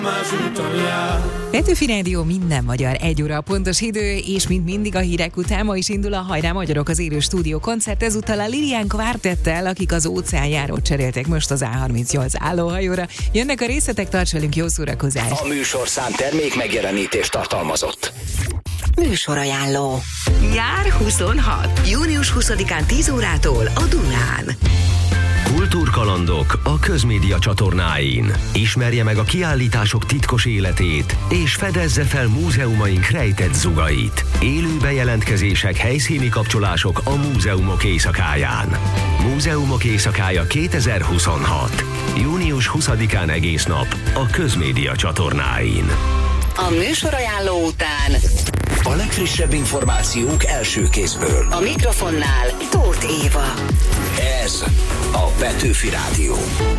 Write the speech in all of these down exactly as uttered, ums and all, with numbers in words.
Petőfi Rádió, minden magyar, egy óra a pontos idő, és mint mindig a hírek után ma is indul a Hajrá Magyarok az élő stúdió koncert, ezúttal a Lilian Quartettel, akik az óceánjárót cseréltek most az á harmincnyolc állóhajóra. Jönnek a részletek, tarts velünk, jó szórakozást! A műsorszám termék megjelenítést tartalmazott. Műsorajánló. Nyár huszonhat. június huszadikán tíz órától a Dunán. Kultúrkalandok a Közmédia csatornáin. Ismerje meg a kiállítások titkos életét, és fedezze fel múzeumaink rejtett zugait. Élő bejelentkezések, helyszíni kapcsolások a múzeumok éjszakáján. Múzeumok éjszakája kétezer-huszonhat. június huszadikán egész nap a Közmédia csatornáin. A műsorajánló után A legfrissebb információk első kézből. a mikrofonnál Tóth Éva. Ez a Petőfi Rádió.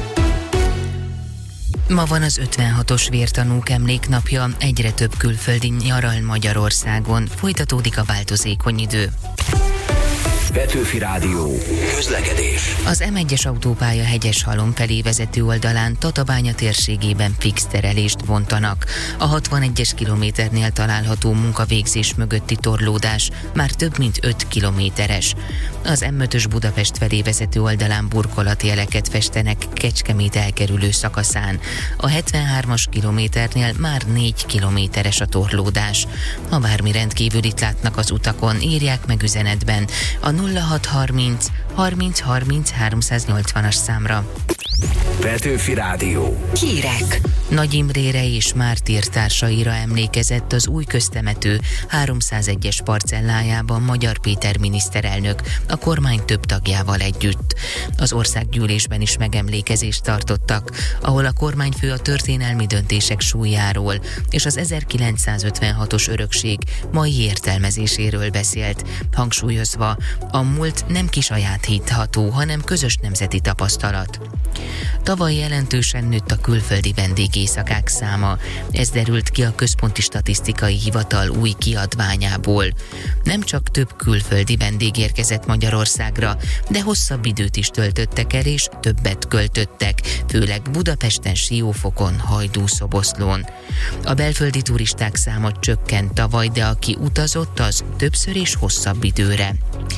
Ma van az ötvenhatos vértanúk emléknapja, egyre több külföldi nyaral Magyarországon, folytatódik a változékony idő. Petőfi Rádió. Közlekedés. Az em egyes autópálya Hegyeshalom felé vezető oldalán Tatabánya térségében fix terelést bontanak. A hatvanegyes kilométernél található munkavégzés mögötti torlódás már több mint öt kilométeres. Az em ötös Budapest felé vezető oldalán burkolatjeleket festenek Kecskemét elkerülő szakaszán. A hetvenhármas kilométernél már négy kilométeres a torlódás. Ha bármi rendkívülit látnak az utakon, írják meg üzenetben a nulla hat harminc harminc harminc háromszáznyolcvanas számra. Petőfi Rádió. Hírek. Nagy Imrére és mártír társaira emlékezett az új köztemető háromszázegyes parcellájában Magyar Péter miniszterelnök a kormány több tagjával együtt. Az országgyűlésben is megemlékezést tartottak, ahol a kormányfő a történelmi döntések súlyáról és az ezerkilencszázötvenhatos örökség mai értelmezéséről beszélt, hangsúlyozva, a múlt nem kisajátítható, hanem közös nemzeti tapasztalat. Tavaly jelentősen nőtt a külföldi vendégészakák száma. Ez derült ki a Központi Statisztikai Hivatal új kiadványából. Nem csak több külföldi vendég érkezett Magyarországra, de hosszabb időt is töltöttek el, és többet költöttek, főleg Budapesten, Siófokon, Hajdúszoboszlón. A belföldi turisták száma csökkent tavaly, de aki utazott, az többször és hosszabb időre.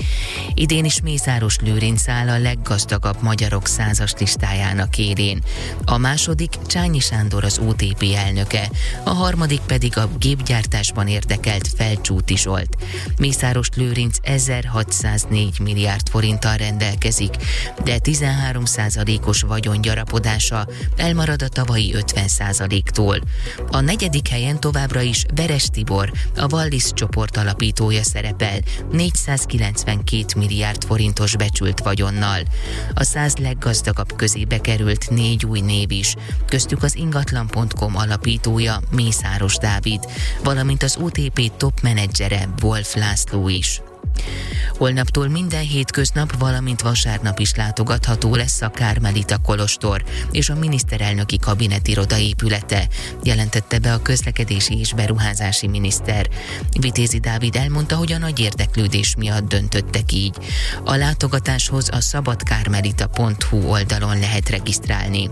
Idén is Mészáros Lőrinc áll a leggazdagabb magyarok százas listájának élén. A második Csányi Sándor, az o té pé elnöke, a harmadik pedig a gépgyártásban érdekelt Felcsúti Zsolt. Mészáros Lőrinc ezerhatszáznégy milliárd forinttal rendelkezik, de tizenhárom százalékos vagyongyarapodása elmarad a tavalyi ötven százaléktól. A negyedik helyen továbbra is Veres Tibor, a Wallis csoport alapítója szerepel négyszázkilencvenkét milliárd forintos becsült vagyonnal. A száz leggazdagabb közé bekerült négy új név is, köztük az ingatlan pont com alapítója Mészáros Dávid, valamint az o té pé top menedzsere Wolf László is. Holnaptól minden hétköznap, valamint vasárnap is látogatható lesz a Kármelita kolostor és a miniszterelnöki kabinetiroda épülete, jelentette be a közlekedési és beruházási miniszter. Vitézi Dávid elmondta, hogy a nagy érdeklődés miatt döntöttek így. A látogatáshoz a szabadkármelita pont hu oldalon lehet regisztrálni.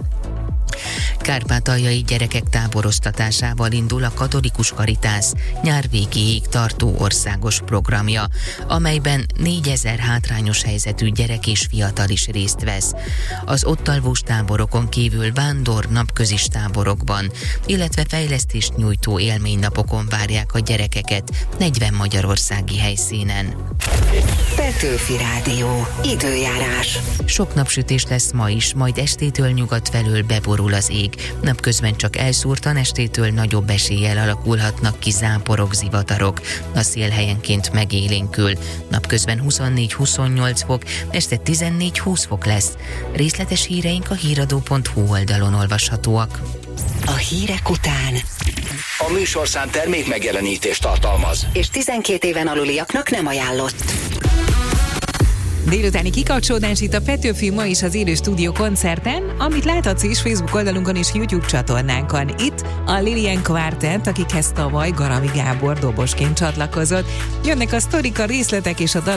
Kárpátaljai gyerekek táboroztatásával indul a Katolikus Karitász nyár végéig tartó országos programja, amelyben négyezer hátrányos helyzetű gyerek és fiatal is részt vesz. Az ott alvós táborokon kívül vándor napközis táborokban, illetve fejlesztést nyújtó élménynapokon várják a gyerekeket negyven magyarországi helyszínen. Petőfi Rádió. Időjárás. Sok napsütés lesz ma is, majd estétől nyugat felől beborul az ég. Napközben csak elszórtan, estétől nagyobb eséllyel alakulhatnak ki záporok, zivatarok. A szél helyenként megélénkül. Napközben huszonnégy-huszonnyolc fok, este tizennégy-húsz fok lesz. Részletes híreink a híradó pont hu oldalon olvashatóak. A hírek után A műsorszám termék megjelenítést tartalmaz. és tizenkét éven aluliaknak nem ajánlott. Délutáni kikapcsolódás itt a Petőfi ma is az élő stúdió koncerten, amit láthatsz is Facebook oldalunkon és YouTube csatornánkon. Itt a Lilian Quartet, akikhez tavaly Garami Gábor dobosként csatlakozott. Jönnek a sztorik, a részletek és a